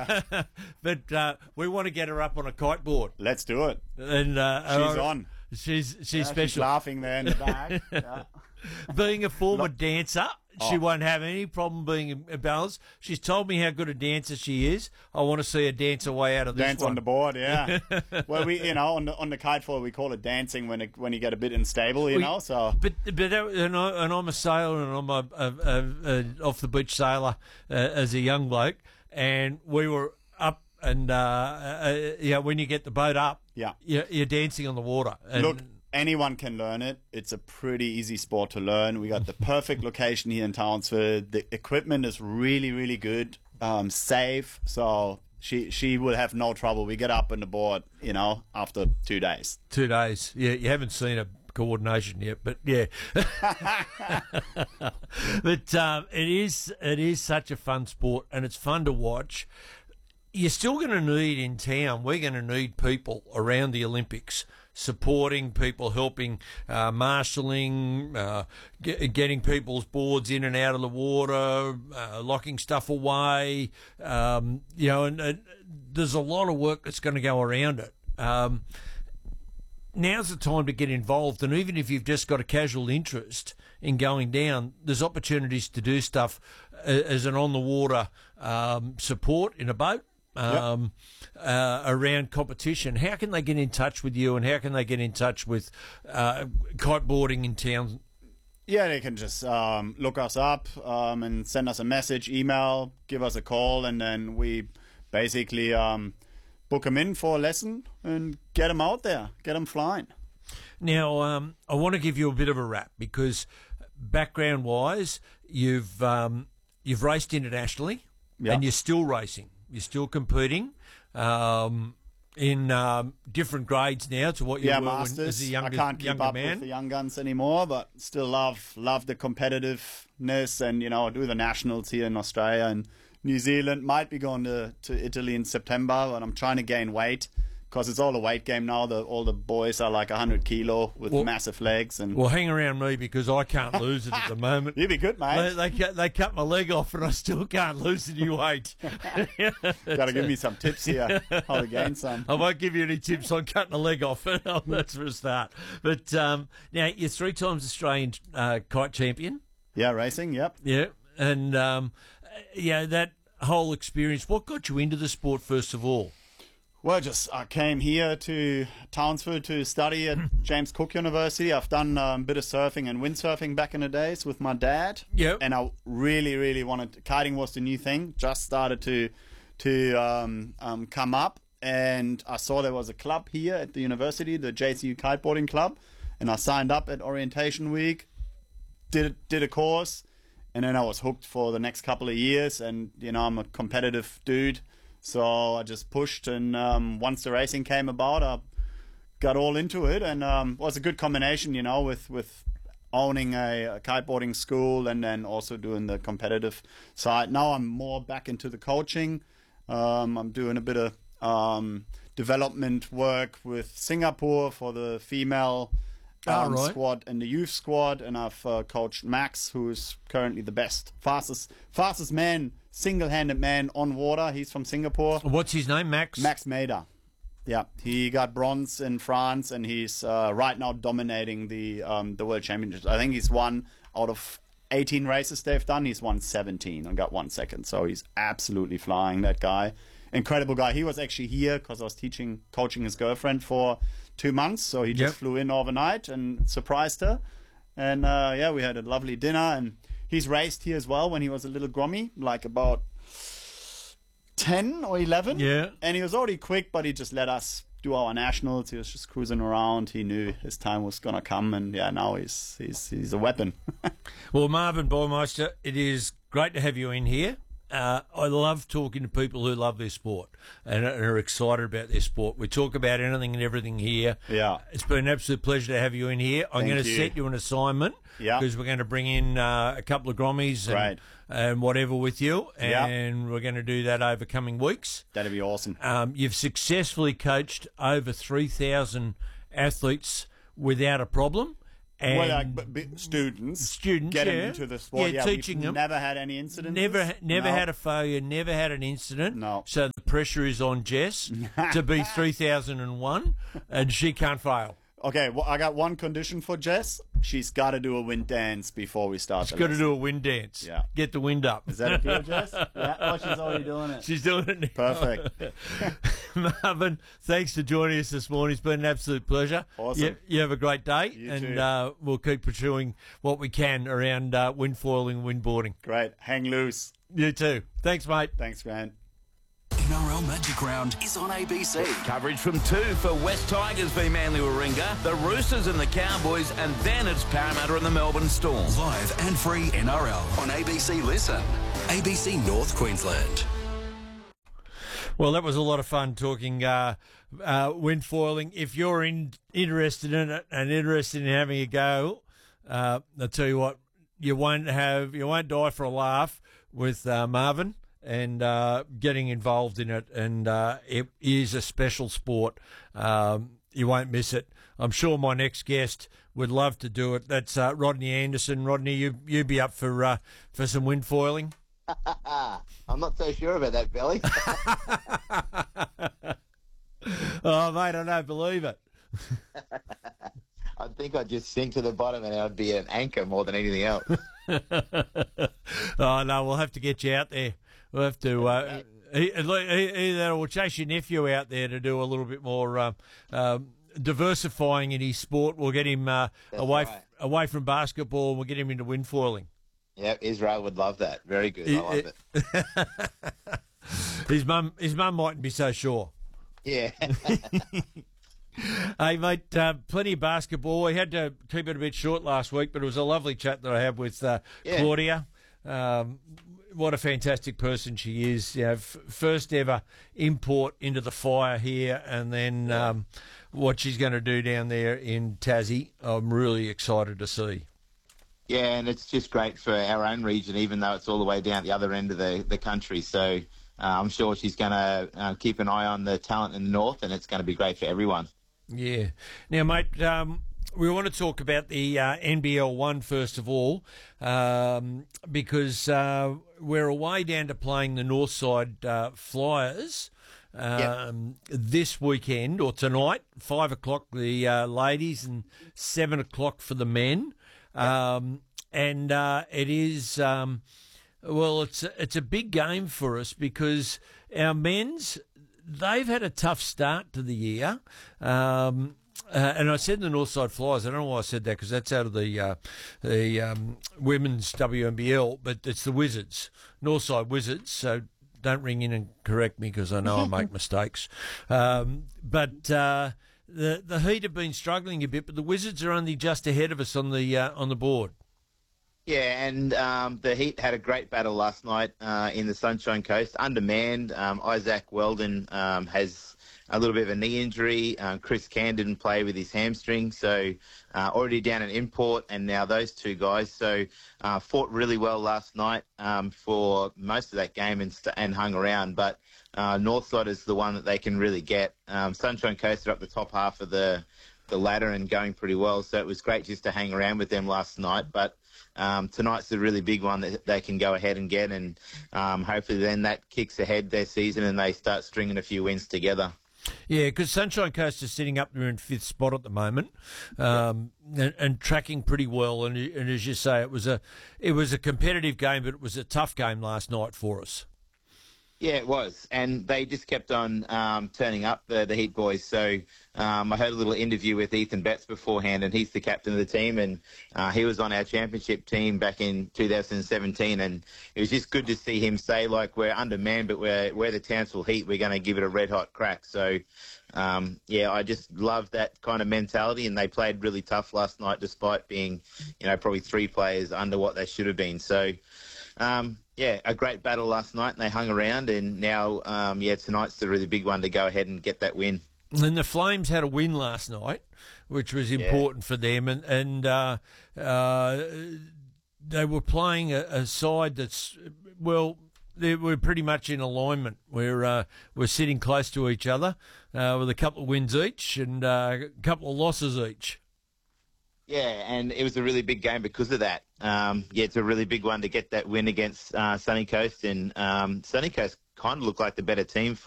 But we want to get her up on a kiteboard. Let's do it. And She's on. She's special. She's laughing there in the back. Yeah. Being a former dancer, she Oh. won't have any problem being balanced. She's told me how good a dancer she is. I want to see her dance her way out of this Dance one. on the board, yeah. Well, we, on the kiteboard, we call it dancing when you get a bit unstable, you know. So, But and I'm a sailor, and I'm a off the beach sailor as a young bloke, and we were up, and when you get the boat up, Yeah. you're dancing on the water. And look, anyone can learn it. It's a pretty easy sport to learn. We got the perfect location here in Townsville. The equipment is really, really good, safe. So she will have no trouble. We get up on the board, after 2 days. 2 days. Yeah, you haven't seen a coordination yet, but yeah. But it is such a fun sport, and it's fun to watch. You're still going to need in town, we're going to need people around the Olympics supporting people, helping, marshalling, getting people's boards in and out of the water, locking stuff away, and there's a lot of work that's going to go around it. Now's the time to get involved, and even if you've just got a casual interest in going down, there's opportunities to do stuff as an on-the-water support in a boat. Around competition. How can they get in touch with you, and how can they get in touch with kiteboarding in town? Yeah, they can just look us up and send us a message, email, give us a call, and then we basically book them in for a lesson and get them out there, get them flying. Now, I want to give you a bit of a wrap, because background-wise, you've raced internationally, and you're still racing. You're still competing in different grades now to what you were masters. as a younger, I can't keep up man. with the young guns anymore, but still love the competitiveness, and do the nationals here in Australia and New Zealand. Might be going to Italy in September, but I'm trying to gain weight, because it's all a weight game now. All the boys are like 100 kilo with massive legs. And well, hang around me, because I can't lose it at the moment. You'd be good, mate. They cut my leg off, and I still can't lose any weight. Got to give me some tips here how to gain some. I won't give you any tips on cutting a leg off. That's for a start. But now you're 3 times Australian kite champion. Yeah, racing. Yep. Yeah, and that whole experience. What got you into the sport first of all? Well, I came here to Townsville to study at James Cook University. I've done a bit of surfing and windsurfing back in the days with my dad. Yep. And I really, really wanted kiting was the new thing. Just started to come up, and I saw there was a club here at the university, the JCU Kiteboarding Club, and I signed up at orientation week, did a course, and then I was hooked for the next couple of years. And I'm a competitive dude. So I just pushed, and once the racing came about, I got all into it, and it was a good combination, with owning a kiteboarding school and then also doing the competitive side. Now I'm more back into the coaching. I'm doing a bit of development work with Singapore for the female squad and the youth squad, and I've coached Max, who's currently the fastest man, single-handed man on water. He's from Singapore. What's his name, Max? Max Mader. Yeah, he got bronze in France, and he's right now dominating the World Championships. I think he's won out of 18 races they've done. He's won 17 and got 1 second. So he's absolutely flying, that guy. Incredible guy. He was actually here because I was coaching his girlfriend for 2 months. So he just flew in overnight and surprised her. And we had a lovely dinner. And he's raced here as well when he was a little grommy, like about 10 or 11. Yeah. And he was already quick, but he just let us do our nationals. He was just cruising around. He knew his time was going to come. And now he's a weapon. Well, Marvin Boymeister, it is great to have you in here. I love talking to people who love their sport and are excited about their sport. We talk about anything and everything here. Yeah. It's been an absolute pleasure to have you in here. I'm going to set you an assignment because we're going to bring in a couple of grommies and whatever with you, and we're going to do that over coming weeks. That'd be awesome. You've successfully coached over 3,000 athletes without a problem. students getting into the sport. Yeah, teaching we've them. Never had any incidents. Never No. had a failure, never had an incident. No. So the pressure is on Jess to be 3001, and she can't fail. Okay, well, I got one condition for Jess. She's got to do a wind dance before we start. She's got to do a wind dance. Yeah. Get the wind up. Is that a deal, Jess? Yeah. Oh, she's already doing it. She's doing it now. Perfect. Marvin, thanks for joining us this morning. It's been an absolute pleasure. Awesome. You have a great day, You and too. we'll keep pursuing what we can around wind foiling, wind boarding. Great. Hang loose. You too. Thanks, mate. Thanks, Grant. NRL Magic Round is on ABC. Coverage from 2 for West Tigers v Manly Warringah, the Roosters and the Cowboys, and then it's Parramatta and the Melbourne Storm. Live and free NRL on ABC Listen. ABC North Queensland. Well, that was a lot of fun talking wind foiling. If you're interested in it and interested in having a go, I'll tell you what, you won't die for a laugh with Marvin and getting involved in it. And it is a special sport. You won't miss it. I'm sure my next guest would love to do it. That's Rodney Anderson. Rodney, you be up for some wind foiling? I'm not so sure about that, Billy. Oh, mate, I don't believe it. I think I'd just sink to the bottom and I'd be an anchor more than anything else. Oh, no, we'll have to get you out there. We'll have to either we'll chase your nephew out there to do a little bit more diversifying in his sport. We'll get him away from basketball, and we'll get him into wind foiling. Yeah, Israel would love that. Very good. I love it. His mum mightn't be so sure. Yeah. Hey, mate, plenty of basketball. We had to keep it a bit short last week, but it was a lovely chat that I had with Claudia. What a fantastic person she is. You know, first ever import into the fire here, and then what she's going to do down there in Tassie, I'm really excited to see. Yeah, and it's just great for our own region, even though it's all the way down the other end of the country. So I'm sure she's going to keep an eye on the talent in the north, and it's going to be great for everyone. Yeah. Now, mate, we want to talk about the NBL 1 first of all, because we're away down to playing the Northside Flyers this weekend, or tonight, 5 o'clock the ladies and 7 o'clock for the men. And it is, it's a big game for us because our men's, they've had a tough start to the year. And I said the Northside Flyers. I don't know why I said that because that's out of the women's WNBL, but it's the Wizards, Northside Wizards. So don't ring in and correct me because I know I make mistakes. But the Heat have been struggling a bit, but the Wizards are only just ahead of us on the board. Yeah, and the Heat had a great battle last night in the Sunshine Coast, undermanned. Isaac Weldon has a little bit of a knee injury. Chris Cann didn't play with his hamstring, so already down an import, and now those two guys. So fought really well last night for most of that game and hung around, but Northside is the one that they can really get. Sunshine Coast are up the top half of the ladder and going pretty well, so it was great just to hang around with them last night, but tonight's a really big one that they can go ahead and get, and hopefully then that kicks ahead their season and they start stringing a few wins together. Yeah, because Sunshine Coast is sitting up there in 5th spot at the moment, and tracking pretty well. And as you say, it was a competitive game, but it was a tough game last night for us. Yeah, it was, and they just kept on turning up, the Heat boys. So I heard a little interview with Ethan Betts beforehand, and he's the captain of the team, and he was on our championship team back in 2017, and it was just good to see him say, like, we're undermanned, but we're the Townsville Heat. We're going to give it a red-hot crack. So, I just love that kind of mentality, and they played really tough last night despite being, probably 3 players under what they should have been. So, a great battle last night, and they hung around, and now, tonight's the really big one to go ahead and get that win. And the Flames had a win last night, which was important for them, and they were playing a side that's, we're pretty much in alignment. We're sitting close to each other with a couple of wins each and a couple of losses each. Yeah, and it was a really big game because of that. It's a really big one to get that win against Sunny Coast, and Sunny Coast kind of looked like the better team